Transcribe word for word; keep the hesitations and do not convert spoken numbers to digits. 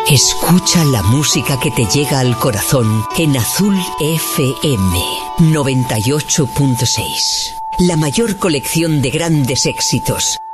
Escucha la música que te llega al corazón en Azul F M noventa y ocho punto seis. La mayor colección de grandes éxitos,